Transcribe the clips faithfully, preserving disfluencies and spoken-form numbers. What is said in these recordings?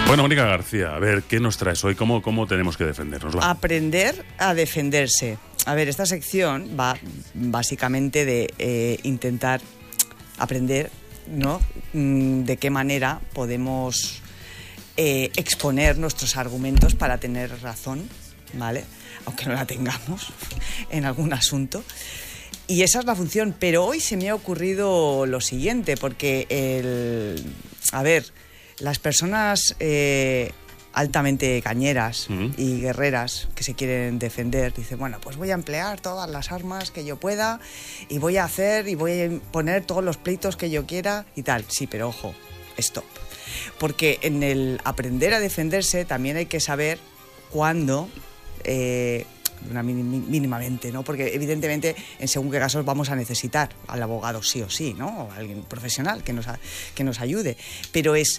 Bueno, Mónica García, a ver, ¿qué nos traes hoy? ¿Cómo, cómo tenemos que defendernos? Va. Aprender a defenderse. A ver, esta sección va básicamente de eh, intentar aprender, ¿no? De qué manera podemos eh, exponer nuestros argumentos para tener razón, ¿vale? Aunque no la tengamos en algún asunto. Y esa es la función. Pero hoy se me ha ocurrido lo siguiente, porque el... A ver... Las personas eh, altamente cañeras uh-huh. y guerreras que se quieren defender, dicen, bueno, pues voy a emplear todas las armas que yo pueda y voy a hacer y voy a poner todos los pleitos que yo quiera y tal. Sí, pero ojo, stop. Porque en el aprender a defenderse también hay que saber cuándo... Eh, Una mínimamente, ¿no? Porque evidentemente en según qué casos vamos a necesitar al abogado sí o sí, ¿no? O alguien profesional que nos, que nos ayude. Pero es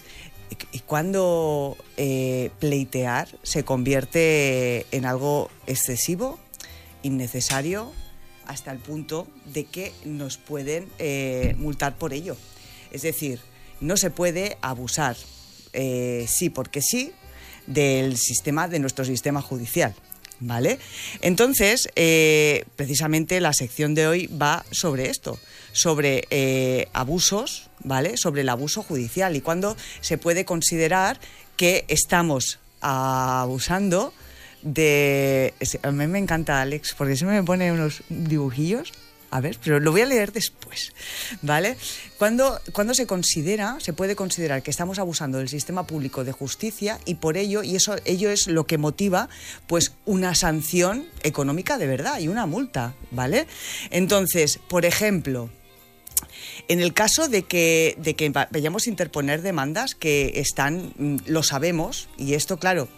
cuando eh, pleitear se convierte en algo excesivo, innecesario, hasta el punto de que nos pueden eh, multar por ello. Es decir, no se puede abusar, eh, sí porque sí, del sistema, de nuestro sistema judicial. ¿Vale? Entonces, eh, precisamente la sección de hoy va sobre esto, sobre eh, abusos, ¿vale? Sobre el abuso judicial y cuándo se puede considerar que estamos abusando de... A mí me encanta Alex, porque siempre me pone unos dibujillos. A ver, pero lo voy a leer después, ¿vale? Cuando, cuando se considera, se puede considerar que estamos abusando del sistema público de justicia y por ello, y eso ello es lo que motiva, pues, una sanción económica de verdad y una multa, ¿vale? Entonces, por ejemplo, en el caso de que, de que vayamos a interponer demandas que están, lo sabemos, y esto, claro,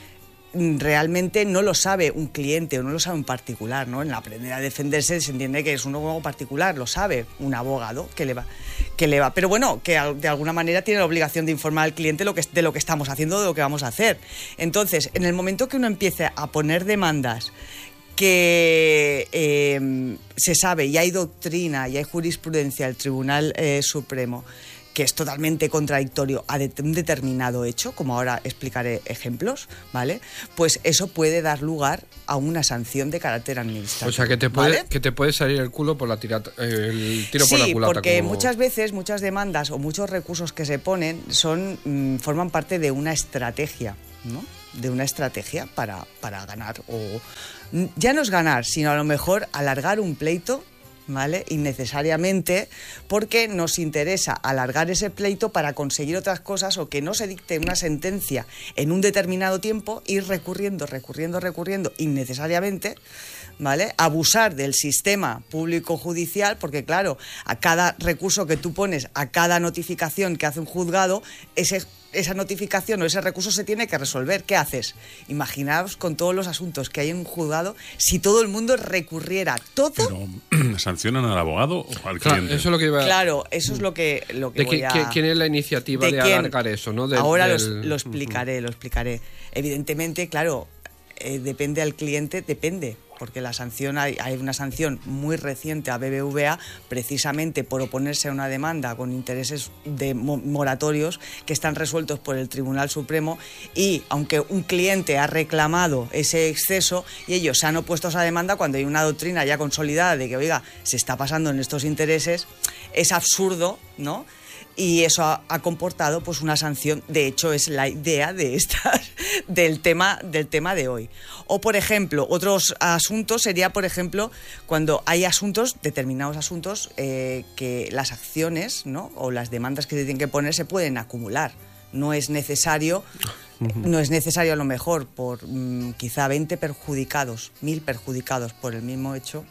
realmente no lo sabe un cliente o no lo sabe un particular, ¿no? En la aprender a defenderse se entiende que es uno particular, lo sabe un abogado que le va, que le va. Pero bueno, que de alguna manera tiene la obligación de informar al cliente lo que, de lo que estamos haciendo, de lo que vamos a hacer. Entonces, en el momento que uno empiece a poner demandas que eh, se sabe y hay doctrina y hay jurisprudencia del Tribunal eh, Supremo que es totalmente contradictorio a de- un determinado hecho, como ahora explicaré ejemplos, ¿vale? Pues eso puede dar lugar a una sanción de carácter administrativo. O sea, que te puede, ¿vale? que te puede salir el culo por la tirata, el tiro sí, por la culata. Sí, porque como... muchas veces, muchas demandas o muchos recursos que se ponen son mmm, forman parte de una estrategia, ¿no? De una estrategia para, para ganar, o ya no es ganar, sino a lo mejor alargar un pleito, ¿vale? Innecesariamente, porque nos interesa alargar ese pleito para conseguir otras cosas o que no se dicte una sentencia en un determinado tiempo, ir recurriendo, recurriendo, recurriendo innecesariamente, ¿vale? Abusar del sistema público judicial, porque claro, a cada recurso que tú pones, a cada notificación que hace un juzgado, ese esa notificación o ese recurso se tiene que resolver. ¿Qué haces? Imaginaos con todos los asuntos que hay en un juzgado, si todo el mundo recurriera todo... Pero, ¿sancionan al abogado o al claro, cliente? Eso es lo que iba... Claro, eso es lo que, lo que ¿De voy qué, a... ¿Quién es la iniciativa de, de alargar eso? ¿no? De, Ahora del... lo, lo explicaré, lo explicaré. Evidentemente, claro, eh, depende al cliente, depende. Porque la sanción hay, hay una sanción muy reciente a B B V A precisamente por oponerse a una demanda con intereses de moratorios que están resueltos por el Tribunal Supremo y aunque un cliente ha reclamado ese exceso y ellos se han opuesto a esa demanda cuando hay una doctrina ya consolidada de que, oiga, se está pasando en estos intereses, es absurdo, ¿no? Y eso ha, ha comportado pues una sanción. De hecho, es la idea de estas, del tema, del tema de hoy. O, por ejemplo, otros asuntos sería, por ejemplo, cuando hay asuntos, determinados asuntos, eh, que las acciones, ¿no? O las demandas que se tienen que poner se pueden acumular. No es necesario, no es necesario a lo mejor por mmm, quizá veinte perjudicados, mil perjudicados por el mismo hecho,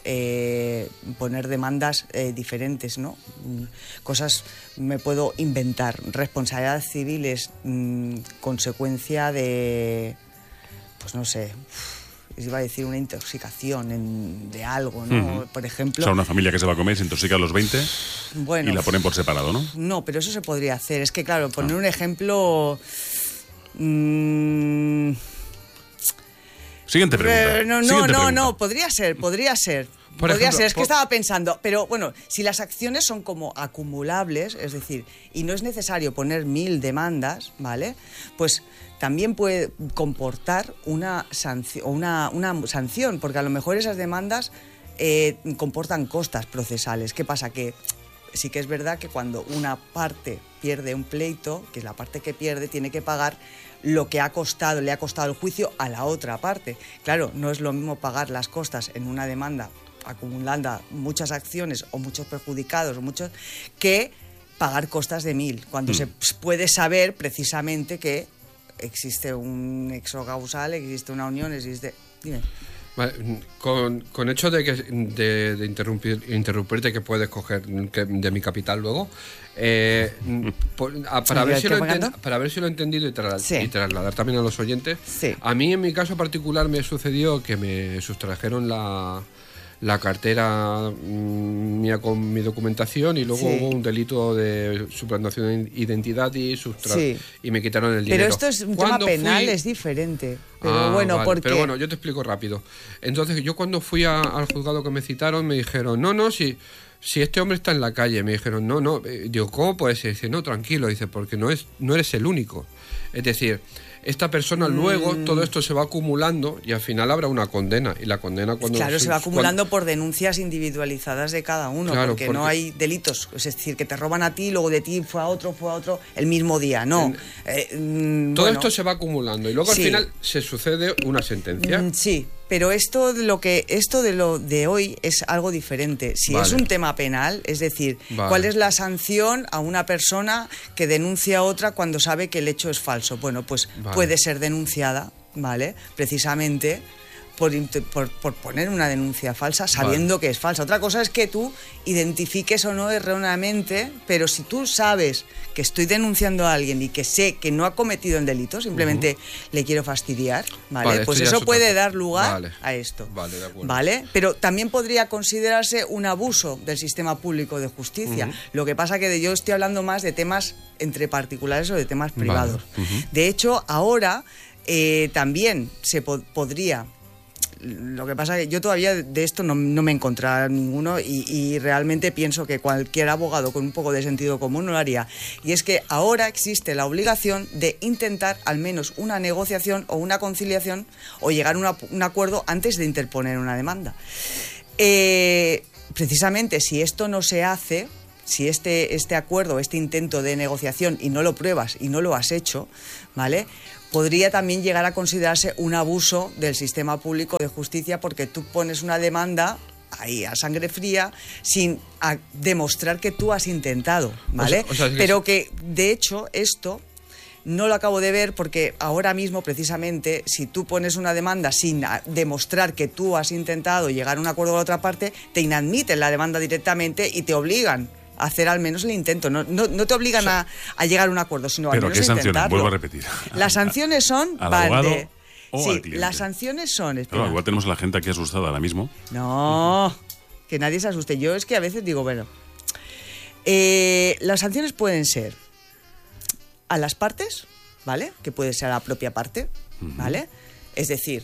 Eh, poner demandas eh, diferentes, ¿no? Cosas me puedo inventar. Responsabilidades civiles, mmm, consecuencia de, pues no sé, iba a decir una intoxicación en, de algo, ¿no? Uh-huh. Por ejemplo... O sea, una familia que se va a comer se intoxica a los veinte bueno, y la ponen por separado, ¿no? No, pero eso se podría hacer. Es que, claro, poner ah. un ejemplo... Mmm, Siguiente pregunta. Eh, no, no, Siguiente no, pregunta. no, podría ser, podría ser. Por Podría ejemplo, ser, es que por- estaba pensando, pero bueno, si las acciones son como acumulables, es decir, y no es necesario poner mil demandas, ¿vale? Pues también puede comportar una sanción, una, una sanción, porque a lo mejor esas demandas eh, comportan costas procesales. ¿Qué pasa? Que sí que es verdad que cuando una parte pierde un pleito, que es la parte que pierde, tiene que pagar lo que ha costado, le ha costado el juicio a la otra parte. Claro, no es lo mismo pagar las costas en una demanda acumulando muchas acciones o muchos perjudicados o muchos que pagar costas de mil, cuando mm. se puede saber precisamente que existe un nexo causal, existe una unión, existe... Dime. Vale, con, con hecho de que de, de interrumpir interrumpirte que puedes coger que, de mi capital luego eh, por, a, para, ver si lo enten, para ver si lo he entendido y, tra sí. y trasladar también a los oyentes. Sí. A mí en mi caso particular me sucedió que me sustrajeron la la cartera mía con mi documentación y luego sí. hubo un delito de suplantación de identidad y sustra sí. y me quitaron el dinero. Pero esto es un tema penal, fui... es diferente. Pero ah, bueno, vale. porque... Pero bueno, yo te explico rápido. Entonces, yo cuando fui a, al juzgado que me citaron, me dijeron, no, no, si, si este hombre está en la calle. Me dijeron, no, no. Digo, ¿cómo puede ser? Dice, no, tranquilo. Dice, porque no, es, no eres el único. Es decir... Esta persona mm. luego, todo esto se va acumulando y al final habrá una condena. Y la condena cuando... Claro, se, se va acumulando cuando... por denuncias individualizadas de cada uno, claro, porque, porque no hay delitos. Es decir, que te roban a ti, luego de ti fue a otro, fue a otro, el mismo día. No. En... Eh, mm, todo bueno. esto se va acumulando y luego sí. al final se sucede una sentencia. Mm, sí, pero esto de lo que esto de lo de hoy es algo diferente. Si vale. es un tema penal, es decir, vale. ¿cuál es la sanción a una persona que denuncia a otra cuando sabe que el hecho es falso? Bueno, pues vale. puede ser denunciada, ¿vale? Precisamente por, por, por poner una denuncia falsa sabiendo vale. que es falsa. Otra cosa es que tú identifiques o no erróneamente, pero si tú sabes que estoy denunciando a alguien y que sé que no ha cometido el delito, simplemente uh-huh. le quiero fastidiar, ¿vale? vale pues eso puede otra... dar lugar vale. a esto. Vale, de acuerdo. ¿Vale? Pero también podría considerarse un abuso del sistema público de justicia. Uh-huh. Lo que pasa que yo estoy hablando más de temas entre particulares o de temas privados. Vale. Uh-huh. De hecho, ahora eh, también se po- podría... Lo que pasa es que yo todavía de esto no, no me he encontrado ninguno y, y realmente pienso que cualquier abogado con un poco de sentido común lo haría. Y es que ahora existe la obligación de intentar al menos una negociación o una conciliación o llegar a una, un acuerdo antes de interponer una demanda. Eh, precisamente si esto no se hace, si este, este acuerdo, este intento de negociación y no lo pruebas y no lo has hecho, ¿vale?, podría también llegar a considerarse un abuso del sistema público de justicia porque tú pones una demanda ahí a sangre fría sin a demostrar que tú has intentado, ¿vale? O sea, o sea, es que Pero que, de hecho, esto no lo acabo de ver porque ahora mismo, precisamente, si tú pones una demanda sin demostrar que tú has intentado llegar a un acuerdo con la otra parte, te inadmiten la demanda directamente y te obligan hacer al menos el intento. No, no, no te obligan, o sea, a, a llegar a un acuerdo, sino al menos a intentarlo. ¿Pero qué sanciones? Vuelvo a repetir. Las sanciones son... ¿Al abogado de, o sí, al cliente? Las sanciones son... Espera. No, igual tenemos a la gente aquí asustada ahora mismo. No, que nadie se asuste. Yo es que a veces digo, bueno... Eh, las sanciones pueden ser a las partes, ¿vale? Que puede ser a la propia parte, ¿vale? Uh-huh. Es decir,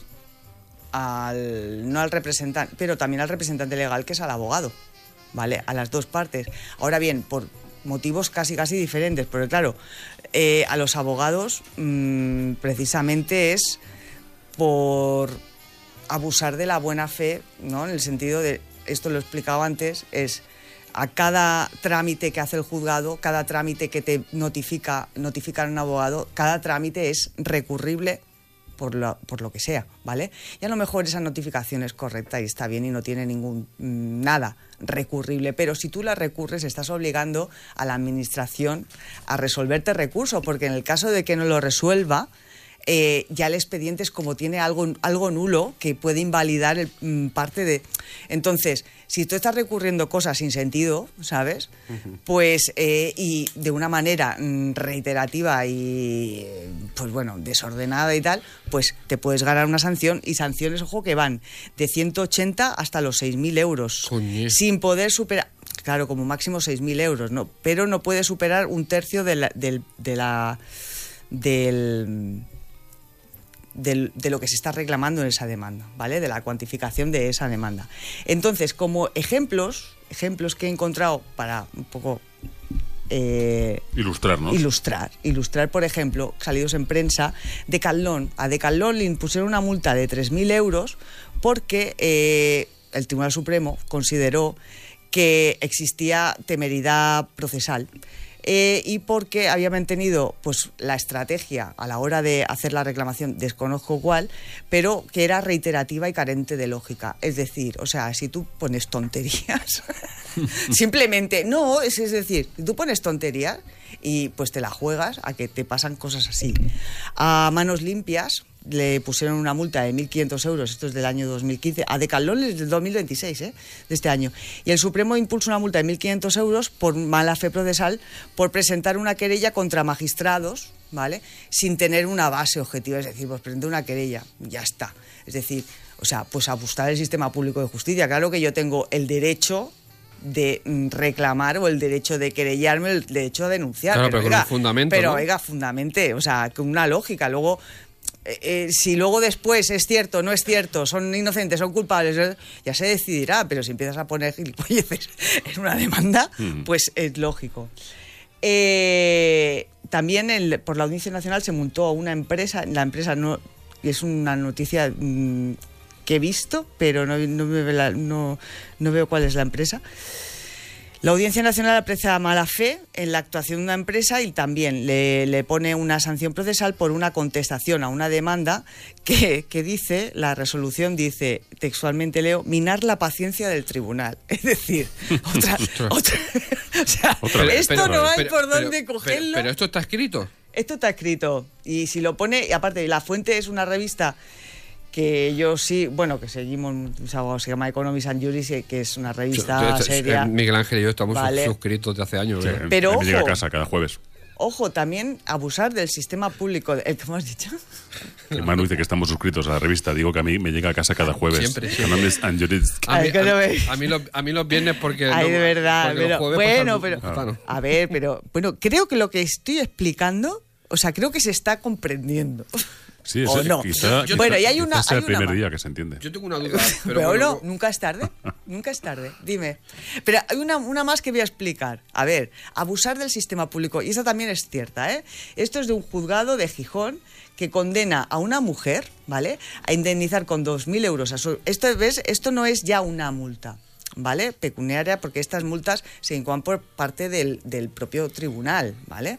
al, no al representante, pero también al representante legal, que es al abogado. ¿Vale? A las dos partes. Ahora bien, por motivos casi casi diferentes, porque claro, eh, a los abogados mmm, precisamente es por abusar de la buena fe, ¿no? En el sentido de, esto lo he explicado antes, es a cada trámite que hace el juzgado, cada trámite que te notifica, notifica a un abogado, cada trámite es recurrible por lo, por lo que sea, ¿vale? Y a lo mejor esa notificación es correcta y está bien y no tiene ningún nada recurrible, pero si tú la recurres estás obligando a la administración a resolverte recurso, porque en el caso de que no lo resuelva, eh, ya el expediente es como tiene algo, algo nulo que puede invalidar el, mm, parte de... Entonces, si tú estás recurriendo cosas sin sentido, ¿sabes? Uh-huh. Pues, eh, y de una manera mm, reiterativa y, pues bueno, desordenada y tal, pues te puedes ganar una sanción, y sanciones, ojo, que van de ciento ochenta hasta los seis mil euros. Coño. Sin poder superar... Claro, como máximo seis mil euros, ¿no? Pero no puede superar un tercio de la, del... De la, del de, de lo que se está reclamando en esa demanda, ¿vale? De la cuantificación de esa demanda. Entonces, como ejemplos, ejemplos que he encontrado para un poco... Eh, Ilustrarnos. Ilustrar. Ilustrar, por ejemplo, salidos en prensa, Decathlon. A Decathlon le impusieron una multa de tres mil euros porque eh, el Tribunal Supremo consideró que existía temeridad procesal. Eh, y porque había mantenido pues la estrategia a la hora de hacer la reclamación, desconozco cuál, pero que era reiterativa y carente de lógica. Es decir, o sea, si tú pones tonterías, simplemente, no, es, es decir, si tú pones tonterías y pues te la juegas a que te pasan cosas así. A Manos Limpias le pusieron una multa de mil quinientos euros, esto es del año dos mil quince, a Decathlon es del dos mil veintiséis, ¿eh? De este año. Y el Supremo impulsa una multa de mil quinientos euros por mala fe procesal por presentar una querella contra magistrados, ¿vale? Sin tener una base objetiva, es decir, pues presenta una querella, ya está. Es decir, o sea, pues abusar el sistema público de justicia. Claro que yo tengo el derecho de reclamar o el derecho de querellarme, el derecho a denunciar. Claro, pero, pero oiga, con un fundamento, Pero, ¿no? oiga, fundamente, o sea, con una lógica. Luego... Eh, eh, si luego después es cierto, no es cierto, son inocentes, son culpables, eh, ya se decidirá, pero si empiezas a poner gilipolleces en una demanda, mm. pues es lógico. Eh, también el, por la Audiencia Nacional se multó a una empresa, la empresa no, es una noticia mmm, que he visto, pero no, no, me ve la, no, no veo cuál es la empresa. La Audiencia Nacional aprecia mala fe en la actuación de una empresa y también le, le pone una sanción procesal por una contestación a una demanda que, que dice, la resolución dice, textualmente leo, minar la paciencia del tribunal. Es decir, otra... otra o sea, otra esto pero, no hay pero, por pero, dónde pero, cogerlo. Pero, pero esto está escrito. Esto está escrito. Y si lo pone, y aparte, la fuente es una revista... que yo sí, bueno, que seguimos, se llama Economics and Juris, que es una revista yo, yo, seria. Miguel Ángel y yo estamos vale. suscritos de hace años. Sí, ¿verdad? Pero me ojo, llega a casa cada jueves. Ojo, también abusar del sistema público. ¿El que hemos dicho? El Manu dice que estamos suscritos a la revista. Digo que a mí me llega a casa cada jueves. Siempre, siempre. Economics and Juris. A mí, Ay, que no a, me- a mí los, a mí los viernes porque... Ay, no- de verdad. porque los Pero, jueves bueno, pasan- pero... pasan. A ver, pero... Bueno, creo que lo que estoy explicando... O sea, creo que se está comprendiendo. Sí, es, ¿O no? quizá, Yo- quizá- bueno, y hay quizá una- sea hay el una primer más. día que se entiende. Yo tengo una duda, pero, Pero, bueno, no, nunca es tarde. Nunca es tarde. Dime. Pero hay una, una más que voy a explicar. A ver, abusar del sistema público. Y esa también es cierta, ¿eh? Esto es de un juzgado de Gijón que condena a una mujer, ¿vale?, a indemnizar con dos mil euros a su... Esto, ¿ves? Esto no es ya una multa, ¿vale?, pecuniaria, porque estas multas se incoan por parte del, del propio tribunal, ¿vale?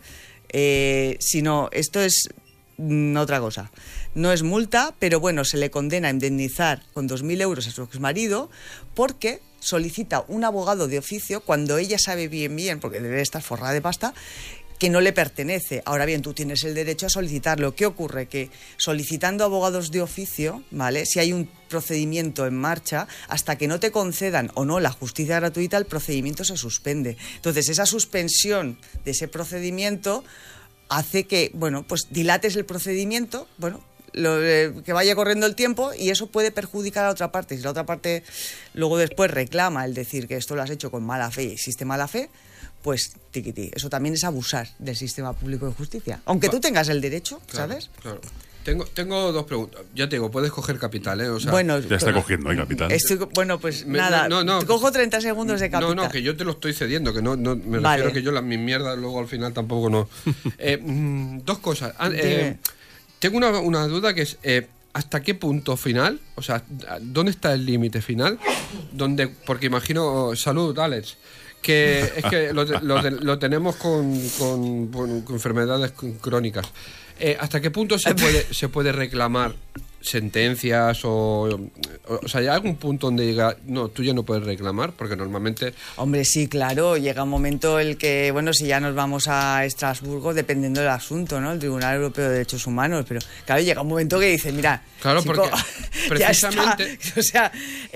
Eh, sino, esto es mm, otra cosa. No es multa, pero bueno, se le condena a indemnizar con dos mil euros a su exmarido porque solicita un abogado de oficio cuando ella sabe bien bien, porque debe estar forrada de pasta, que no le pertenece. Ahora bien, tú tienes el derecho a solicitarlo. ¿Qué ocurre? Que solicitando abogados de oficio, ¿vale?, si hay un procedimiento en marcha, hasta que no te concedan o no la justicia gratuita, el procedimiento se suspende. Entonces, esa suspensión de ese procedimiento hace que, bueno, pues dilates el procedimiento, bueno, lo, eh, que vaya corriendo el tiempo, y eso puede perjudicar a la otra parte. Si la otra parte luego después reclama el decir que esto lo has hecho con mala fe y existe mala fe, pues tiquití. Eso también es abusar del sistema público de justicia. Aunque tú tengas el derecho, claro, ¿sabes? Claro. Tengo, tengo dos preguntas. Ya te digo, puedes coger capital, ¿eh? O sea, Bueno, Ya está cogiendo, ¿eh, capitán? estoy, bueno, pues Me- nada, no, no, te cojo treinta segundos de capital. No, no, que yo te lo estoy cediendo, que no, no me Vale. refiero a que yo las mis mierdas luego al final tampoco no. Eh, mm, dos cosas. Ah, eh, Dime. tengo una, una duda que es eh, ¿hasta qué punto final? O sea, ¿dónde está el límite final? Donde, porque imagino, salud, Alex, que es que lo, lo, lo tenemos con, con, con- con enfermedades crónicas. Eh, ¿Hasta qué punto se puede, se puede reclamar sentencias o, o, o sea, ¿hay algún punto donde diga, no, tú ya no puedes reclamar? Porque normalmente... Hombre, sí, claro, llega un momento el que, bueno, si ya nos vamos a Estrasburgo, dependiendo del asunto, ¿no?, el Tribunal Europeo de Derechos Humanos, pero claro, llega un momento que dice, mira, Claro, chico, porque ya está. precisamente- O sea,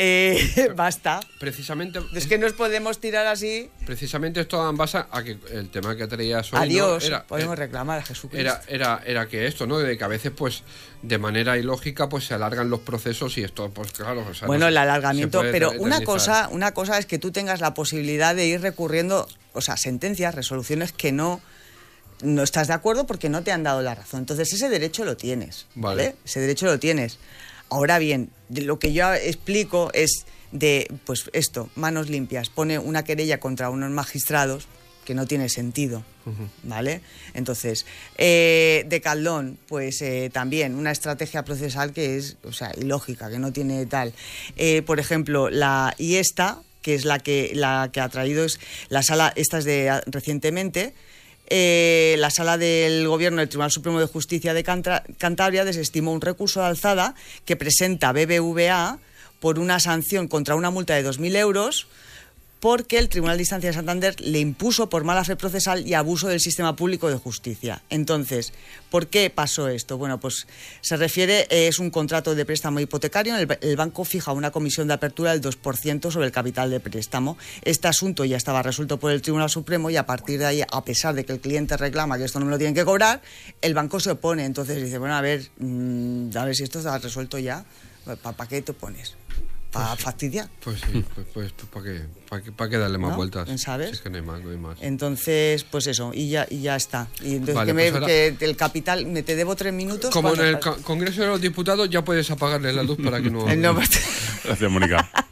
eh, basta. Precisamente, Es que nos podemos tirar así. precisamente esto en base a que el tema que traías hoy, ¿no? Adiós, era, podemos era, reclamar a Jesucristo. era, era, era que esto, ¿no? De que a veces, pues, de manera ilógica, pues se alargan los procesos y esto, pues claro... O sea, Bueno, no el se- alargamiento, se puede pero una eternizar. cosa, una cosa es que tú tengas la posibilidad de ir recurriendo, o sea, sentencias, resoluciones que no no estás de acuerdo porque no te han dado la razón. Entonces ese derecho lo tienes, ¿vale? Vale. Ese derecho lo tienes. Ahora bien, de lo que yo explico es de, pues esto, manos limpias. Pone una querella contra unos magistrados que no tiene sentido, uh-huh. ¿vale? Entonces, eh, de Caldón, pues eh, también una estrategia procesal que es, o sea, ilógica, que no tiene tal. Eh, por ejemplo, la y esta, que es la que la que ha traído es la sala, esta es de recientemente. Eh, la Sala del Gobierno del Tribunal Supremo de Justicia de Canta- Cantabria desestimó un recurso de alzada que presenta B B V A por una sanción contra una multa de dos mil euros porque el Tribunal de Instancia de Santander le impuso por mala fe procesal y abuso del sistema público de justicia. Entonces, ¿por qué pasó esto? Bueno, pues se refiere, eh, es un contrato de préstamo hipotecario, el, el banco fija una comisión de apertura del dos por ciento sobre el capital de préstamo. Este asunto ya estaba resuelto por el Tribunal Supremo y a partir de ahí, a pesar de que el cliente reclama que esto no me lo tienen que cobrar, el banco se opone. Entonces dice, bueno, a ver, mmm, a ver si esto está resuelto ya, ¿para pa qué te opones? ¿Para pues, fastidiar? Pues sí, pues, pues, pues ¿para qué? ¿Para qué, pa qué darle más ¿No? vueltas? ¿Sabes? Si es que no hay más, no hay más. Entonces, pues eso, y ya, y ya está. Y entonces Vale, que, me, pues ahora, que el capital, me te debo tres minutos. como en el para... Congreso de los Diputados ya puedes apagarle la luz para que no... No, Gracias, Mónica.